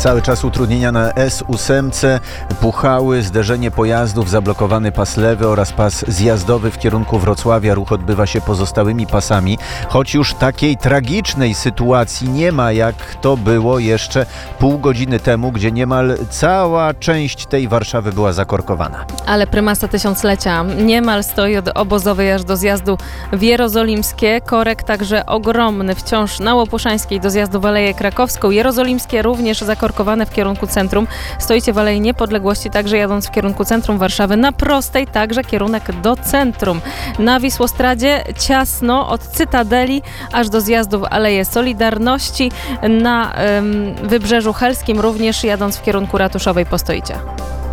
Cały czas utrudnienia na S8, Puchały, zderzenie pojazdów, zablokowany pas lewy oraz pas zjazdowy w kierunku Wrocławia. Ruch odbywa się pozostałymi pasami, choć już takiej tragicznej sytuacji nie ma, jak to było jeszcze pół godziny temu, gdzie niemal cała część tej Warszawy była zakorkowana. Ale prymasa tysiąclecia niemal stoi od obozowej aż do zjazdu w Jerozolimskie. Korek także ogromny wciąż na Łopuszańskiej do zjazdu w Aleję Krakowską. Jerozolimskie również zakorkowane w kierunku centrum. Stoicie w Alei Niepodległości, także jadąc w kierunku centrum Warszawy. Na prostej także kierunek do centrum. Na Wisłostradzie ciasno od Cytadeli aż do zjazdu w Aleję Solidarności. Na Wybrzeżu Helskim również jadąc w kierunku Ratuszowej postoicie.